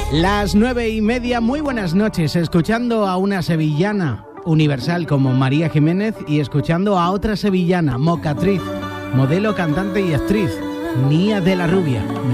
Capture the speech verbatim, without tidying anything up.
Las nueve y media, muy buenas noches, escuchando a una sevillana universal como María Jiménez y escuchando a otra sevillana, mocatriz, modelo, cantante y actriz, Nia de la Rubia.